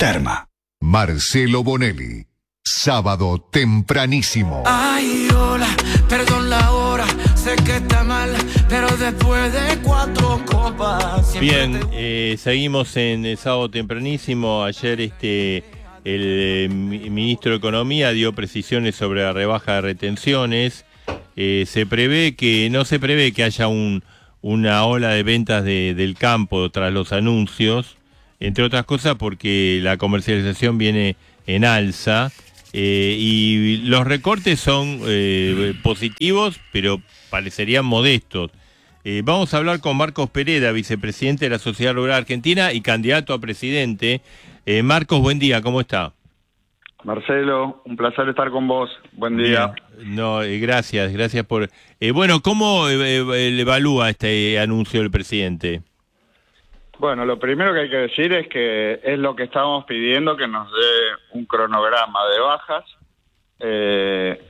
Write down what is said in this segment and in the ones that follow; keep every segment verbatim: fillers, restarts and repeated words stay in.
Terma. Marcelo Bonelli, sábado tempranísimo. Ay, hola, perdón la hora, sé que está mal, pero después de cuatro copas... Bien, eh, seguimos en el sábado tempranísimo. Ayer este el eh, ministro de Economía dio precisiones sobre la rebaja de retenciones. Eh, se prevé que, no se prevé que haya un, una ola de ventas de, del campo tras los anuncios, entre otras cosas porque la comercialización viene en alza. Eh, y los recortes son eh, positivos, pero parecerían modestos. Eh, vamos a hablar con Marcos Pereda, vicepresidente de la Sociedad Rural Argentina y candidato a presidente. Eh, Marcos, buen día, ¿cómo está? Marcelo, un placer estar con vos. Buen día. Bien. No, eh, gracias, gracias por... Eh, bueno, ¿cómo eh, eh, evalúa este anuncio del presidente? Bueno, lo primero que hay que decir es que es lo que estamos pidiendo, que nos dé un cronograma de bajas. Eh,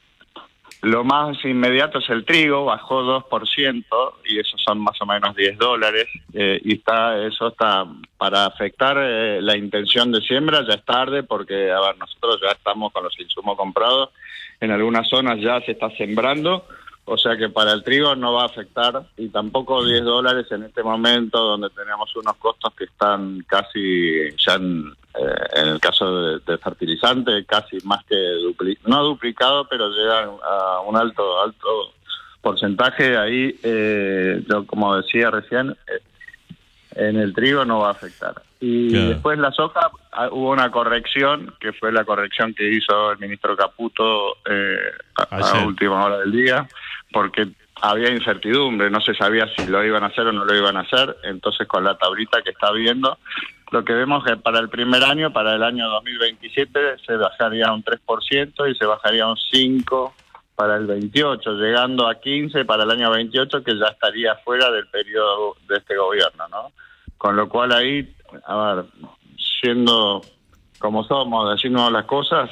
lo más inmediato es el trigo, bajó dos por ciento y esos son más o menos diez dólares. Eh, y está eso está para afectar eh, la intención de siembra, ya es tarde porque, a ver, nosotros ya estamos con los insumos comprados. En algunas zonas ya se está sembrando. O sea que para el trigo no va a afectar, y tampoco diez dólares en este momento donde tenemos unos costos que están casi, ya en, eh, en el caso de, de fertilizante, casi más que dupli no duplicado, pero llegan a un alto alto porcentaje. Ahí, eh, yo como decía recién, eh, en el trigo no va a afectar. Y claro, después la soja, hubo una corrección, que fue la corrección que hizo el ministro Caputo eh, a, a última hora del día, porque había incertidumbre, no se sabía si lo iban a hacer o no lo iban a hacer. Entonces, con la tablita que está viendo, lo que vemos es que para el primer año, para el año dos mil veintisiete, se bajaría un tres por ciento y se bajaría un cinco por ciento para el veintiocho, llegando a quince para el año veintiocho, que ya estaría fuera del periodo de este gobierno, ¿no? Con lo cual ahí, a ver, siendo como somos, decirnos las cosas,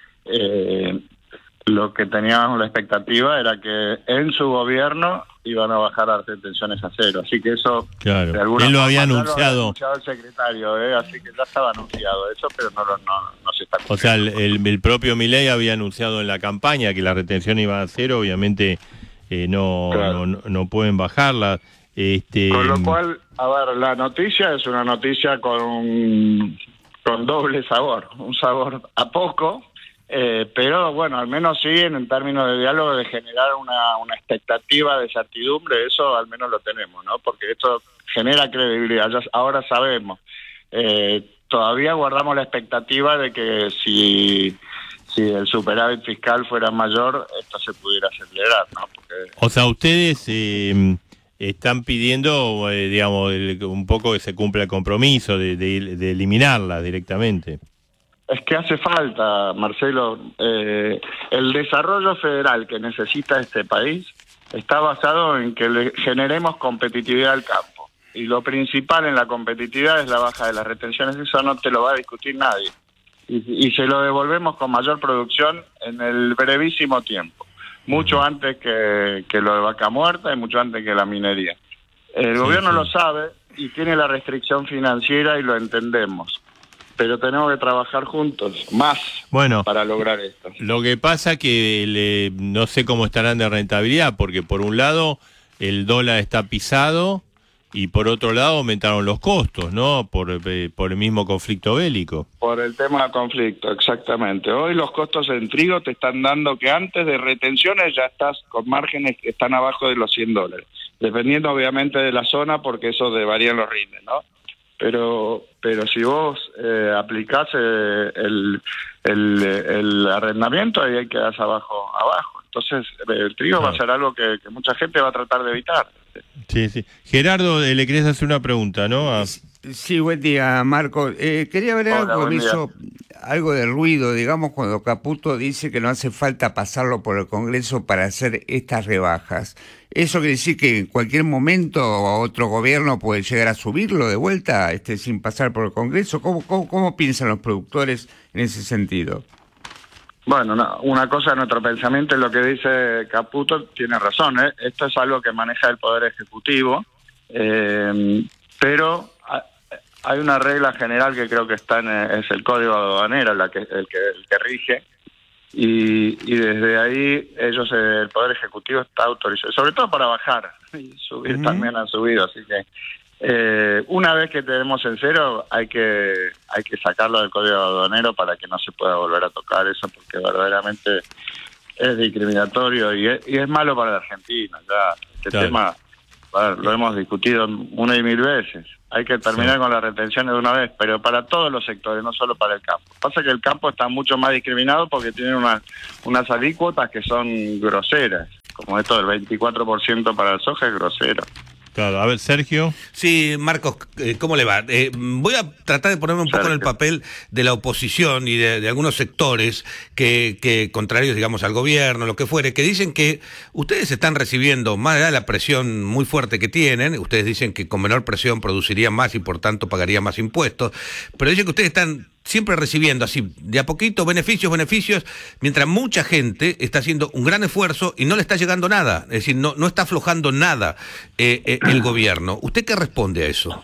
eh, lo que teníamos la expectativa era que en su gobierno iban a bajar las retenciones a cero. Así que eso, claro, de alguna él lo forma, había anunciado. Lo había anunciado el secretario, ¿eh? Así que ya estaba anunciado eso, pero no, no, no se está cumpliendo. O sea, el, el, el propio Milei había anunciado en la campaña que la retención iba a cero, obviamente eh, no, claro, no, no pueden bajarla. Este... Con lo cual, a ver, la noticia es una noticia con, con doble sabor, un sabor a poco, eh, pero bueno, al menos sí, en, en términos de diálogo, de generar una, una expectativa de certidumbre, eso al menos lo tenemos, ¿no? Porque esto genera credibilidad, ya ahora sabemos. Eh, todavía guardamos la expectativa de que si... si el superávit fiscal fuera mayor, esto se pudiera acelerar, ¿no? Porque... O sea, ustedes eh, están pidiendo, eh, digamos, el, un poco que se cumpla el compromiso de, de, de eliminarla directamente. Es que hace falta, Marcelo. Eh, el desarrollo federal que necesita este país está basado en que le generemos competitividad al campo. Y lo principal en la competitividad es la baja de las retenciones. Eso no te lo va a discutir nadie. Y, y se lo devolvemos con mayor producción en el brevísimo tiempo, mucho antes que, que lo de Vaca Muerta y mucho antes que la minería. El sí, gobierno sí. lo sabe y tiene la restricción financiera y lo entendemos, pero tenemos que trabajar juntos más bueno, para lograr esto. Lo que pasa que le, no sé cómo estarán de rentabilidad, porque por un lado el dólar está pisado y por otro lado aumentaron los costos, ¿no? Por, eh, por el mismo conflicto bélico. Por el tema del conflicto, exactamente. Hoy los costos en trigo te están dando que antes de retenciones ya estás con márgenes que están abajo de los cien dólares. Dependiendo obviamente de la zona, porque eso de varían los rindes, ¿no? Pero pero si vos eh, aplicás eh, el, el, el arrendamiento, ahí hay que quedar abajo, abajo. Entonces el trigo claro. va a ser algo que, que mucha gente va a tratar de evitar. Sí, sí. Gerardo, eh, le querés hacer una pregunta, ¿no? A... Sí, buen día, Marco. Eh, quería ver Hola, algo que me hizo algo de ruido, digamos, cuando Caputo dice que no hace falta pasarlo por el Congreso para hacer estas rebajas. ¿Eso quiere decir que en cualquier momento otro gobierno puede llegar a subirlo de vuelta este, sin pasar por el Congreso? ¿Cómo, cómo, cómo piensan los productores en ese sentido? Bueno, no, una cosa de nuestro pensamiento es lo que dice Caputo, tiene razón, ¿eh? Esto es algo que maneja el Poder Ejecutivo, eh, pero a, hay una regla general que creo que está en, es el código aduanero, la que, el, que, el que rige, y, y desde ahí ellos, el Poder Ejecutivo está autorizado, sobre todo para bajar, y subir uh-huh. también han subido, así que eh, una vez que tenemos en cero hay que hay que sacarlo del código aduanero para que no se pueda volver a tocar eso, porque verdaderamente es discriminatorio y es, y es malo para la Argentina. Ya este claro. tema bueno, lo hemos discutido una y mil veces. Hay que terminar sí. con las retenciones de una vez, pero para todos los sectores, no solo para el campo. Pasa que el campo está mucho más discriminado porque tiene una, unas alícuotas que son groseras, como esto del veinticuatro por ciento para el soja es grosero. Claro, a ver, Sergio. Sí, Marcos, ¿cómo le va? Eh, voy a tratar de ponerme un Sergio. poco en el papel de la oposición y de, de algunos sectores que, que contrarios, digamos, al gobierno, lo que fuere, que dicen que ustedes están recibiendo, más allá de la presión muy fuerte que tienen, ustedes dicen que con menor presión producirían más y por tanto pagarían más impuestos, pero dicen que ustedes están siempre recibiendo así, de a poquito, beneficios, beneficios, mientras mucha gente está haciendo un gran esfuerzo y no le está llegando nada, es decir, no, no está aflojando nada eh, eh, el gobierno. ¿Usted qué responde a eso?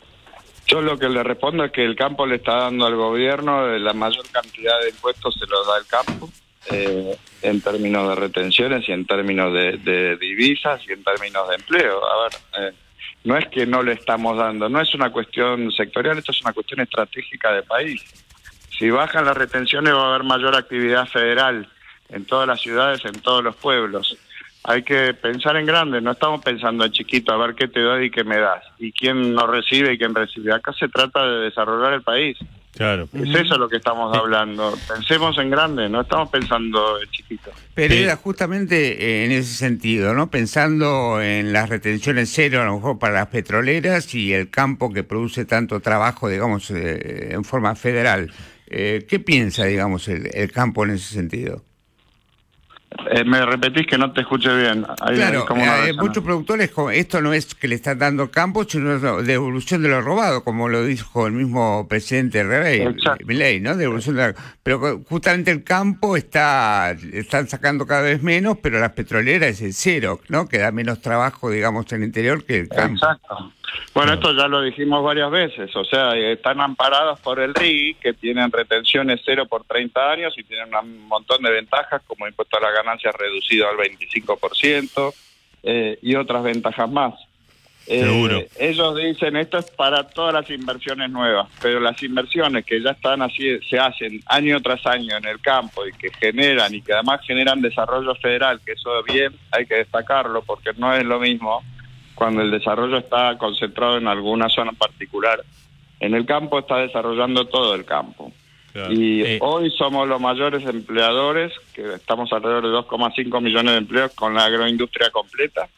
Yo lo que le respondo es que el campo le está dando al gobierno, la mayor cantidad de impuestos se los da el campo, eh, en términos de retenciones y en términos de, de divisas y en términos de empleo. A ver... Eh, No es que no le estamos dando, no es una cuestión sectorial, esto es una cuestión estratégica de país. Si bajan las retenciones va a haber mayor actividad federal en todas las ciudades, en todos los pueblos. Hay que pensar en grande, no estamos pensando en chiquito, a ver qué te doy y qué me das, y quién no recibe y quién recibe. Acá se trata de desarrollar el país. Claro. Es eso lo que estamos hablando. Pensemos en grande, no estamos pensando en chiquito. Pero era justamente en ese sentido, ¿no? Pensando en las retenciones cero, a lo mejor para las petroleras y el campo que produce tanto trabajo, digamos, eh, en forma federal. Eh, ¿Qué piensa, digamos, el, el campo en ese sentido? Eh, me repetís que no te escuché bien. Hay claro, eh, muchos productores, esto no es que le están dando campo, sino devolución de lo robado, como lo dijo el mismo presidente Milei, ¿no? Devolución de la, pero justamente el campo está están sacando cada vez menos, pero las petroleras es el cero, ¿no? Que da menos trabajo, digamos, en el interior que el campo. Exacto. Bueno, esto ya lo dijimos varias veces, o sea, están amparados por el R I, que tienen retenciones cero por treinta años y tienen un montón de ventajas, como impuesto a la ganancia reducido al veinticinco por ciento eh, y otras ventajas más. Eh, Seguro. Ellos dicen esto es para todas las inversiones nuevas, pero las inversiones que ya están así, se hacen año tras año en el campo y que generan y que además generan desarrollo federal, que eso bien hay que destacarlo porque no es lo mismo cuando el desarrollo está concentrado en alguna zona particular. En el campo está desarrollando todo el campo. Claro. Y eh. hoy somos los mayores empleadores, que estamos alrededor de dos coma cinco millones de empleos con la agroindustria completa.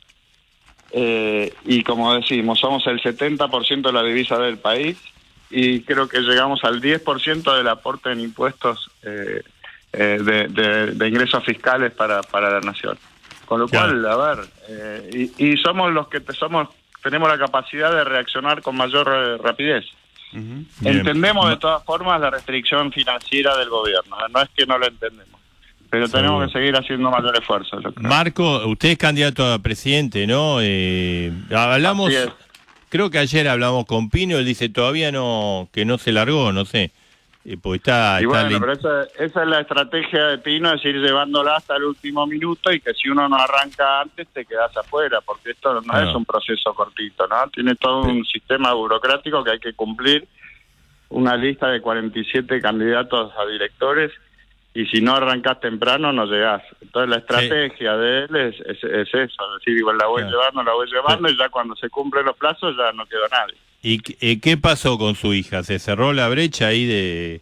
Eh, y como decimos, somos el setenta por ciento de la divisa del país y creo que llegamos al diez por ciento del aporte en impuestos eh, eh, de, de, de ingresos fiscales para, para la nación. Con lo cual, claro. a ver, eh, y, y somos los que te somos tenemos la capacidad de reaccionar con mayor eh, rapidez. Uh-huh. Entendemos Bien. de todas formas la restricción financiera del gobierno, no es que no lo entendemos, pero Seguro. tenemos que seguir haciendo mayor esfuerzo. Yo creo. Marco, usted es candidato a presidente, ¿no? Eh, hablamos, creo que ayer hablamos con Pino, él dice todavía no, que no se largó, no sé. Eh, pues está, y está bueno, pero esa, esa es la estrategia de Pino, es ir llevándola hasta el último minuto y que si uno no arranca antes te quedas afuera, porque esto no, no. es un proceso cortito, ¿no? Tiene todo un sí. sistema burocrático que hay que cumplir, una lista de cuarenta y siete candidatos a directores y si no arrancás temprano no llegás. Entonces la estrategia sí. de él es, es, es eso, es decir, igual la voy sí. llevando, la voy llevando sí. y ya cuando se cumplen los plazos ya no quedó nadie. ¿Y eh, qué pasó con su hija? ¿Se cerró la brecha ahí de...?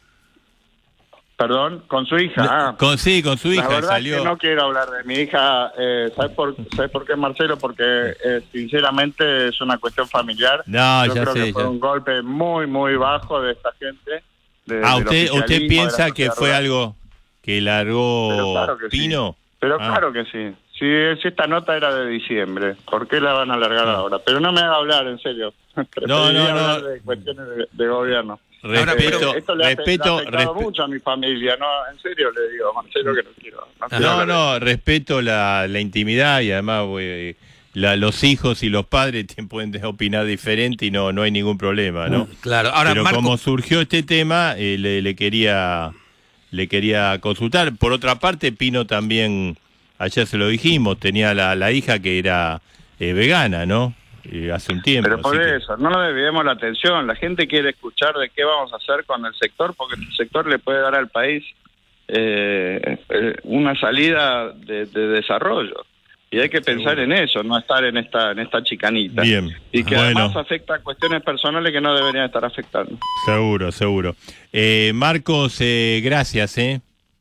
Perdón, con su hija. Ah, con, sí, con su hija. La verdad salió... es que no quiero hablar de mi hija. Eh, ¿Sabes por, ¿sabes por qué, Marcelo? Porque eh, sinceramente es una cuestión familiar. No, Yo ya creo sé, que fue ya. un golpe muy, muy bajo de esta gente. De, ah, ¿usted, usted piensa que fue rural. algo que largó Pero claro que Pino? Sí. Pero ah. claro que sí. Si, si esta nota era de diciembre, ¿por qué la van a alargar ah. ahora? Pero no me haga hablar, en serio. No, no, no. De cuestiones de, de gobierno. Respeto, eh, esto le respeto, ha afectado respe- mucho a mi familia, no, en serio le digo, Marcelo, que no quiero. No, no, no, respeto la, la intimidad y además voy, la, los hijos y los padres te pueden opinar diferente y no, no hay ningún problema, ¿no? Claro. Ahora, pero Marco... como surgió este tema, eh, le, le quería le quería consultar. Por otra parte, Pino también, ayer se lo dijimos, tenía la, la hija que era eh, vegana, ¿no? Eh, hace un tiempo. Pero por que... eso, no nos desviemos la atención. La gente quiere escuchar de qué vamos a hacer con el sector, porque el sector le puede dar al país eh, eh, una salida de, de desarrollo. Y hay que pensar seguro. en eso, no estar en esta en esta chicanita. Bien. Y que bueno. además afecta a cuestiones personales que no deberían estar afectando. Seguro, seguro. Eh, Marcos, eh, gracias, ¿eh?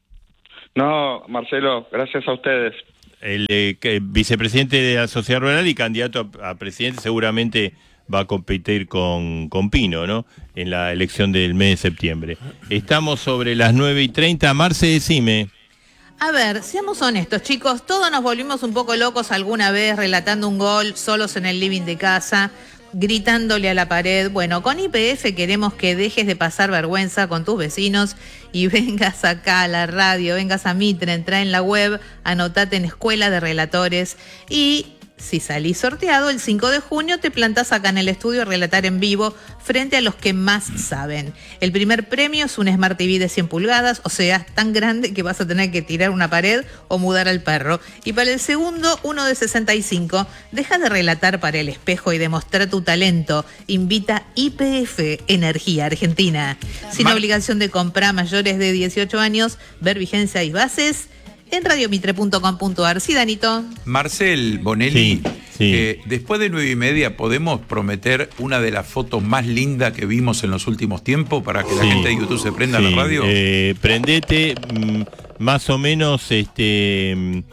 No, Marcelo, gracias a ustedes. El eh, que, vicepresidente de la Sociedad Rural y candidato a, a presidente seguramente va a competir con, con Pino, ¿no? En la elección del mes de septiembre. Estamos sobre las nueve y treinta. Marce, decime. A ver, seamos honestos, chicos, todos nos volvimos un poco locos alguna vez relatando un gol solos en el living de casa, gritándole a la pared. Bueno, con Y P F queremos que dejes de pasar vergüenza con tus vecinos y vengas acá a la radio, vengas a Mitre, entra en la web, anotate en Escuela de Relatores y... si salís sorteado, el cinco de junio te plantás acá en el estudio a relatar en vivo frente a los que más saben. El primer premio es un Smart T V de cien pulgadas, o sea, tan grande que vas a tener que tirar una pared o mudar al perro. Y para el segundo, uno de sesenta y cinco. Deja de relatar para el espejo y demostrar tu talento. Invita Y P F, Energía Argentina. Sin Mar- obligación de compra, mayores de dieciocho años, ver vigencia y bases en radiomitre punto com punto ar. Sí, Danito. Marcel Bonelli, sí, sí. Eh, después de nueve y media, ¿podemos prometer una de las fotos más lindas que vimos en los últimos tiempos para que la sí, gente de YouTube se prenda sí. a la radio? Eh, prendete, mm, más o menos, este...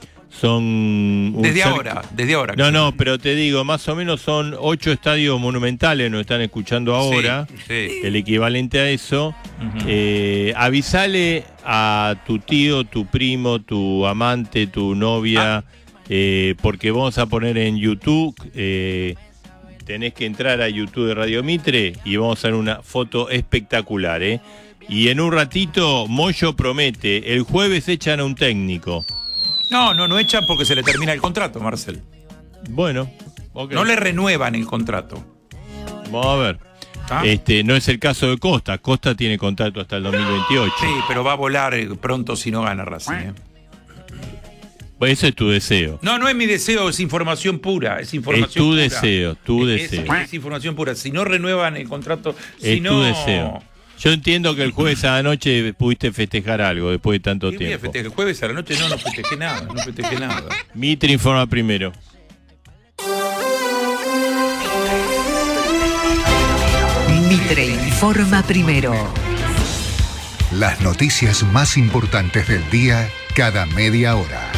son... Desde cer- ahora, desde ahora. No, no, pero te digo, más o menos son ocho estadios monumentales, nos están escuchando ahora, Sí, sí. el equivalente a eso. Uh-huh. Eh, avisale a tu tío, tu primo, tu amante, tu novia, Ah. eh, porque vamos a poner en YouTube, eh, tenés que entrar a YouTube de Radio Mitre y vamos a hacer una foto espectacular, ¿eh? Y en un ratito, Moyo promete, el jueves echan a un técnico. No, no, no echan porque se le termina el contrato, Marcel. Bueno, okay. No le renuevan el contrato. Vamos a ver. ¿Ah? Este, no es el caso de Costa. Costa tiene contrato hasta el dos mil veintiocho. Sí, pero va a volar eh, pronto si no gana Racing. ¿eh? Pues eso es tu deseo. No, no es mi deseo, es información pura. Es información Es tu pura. deseo, tu Es- deseo. Es, información pura. Si no renuevan el contrato, si Es no... tu deseo. Yo entiendo que el jueves a la noche pudiste festejar algo después de tanto ¿Qué voy a tiempo. festejar? El jueves a la noche no, no festejé nada, no festejé nada. Mitre informa primero. Mitre informa primero. Las noticias más importantes del día cada media hora.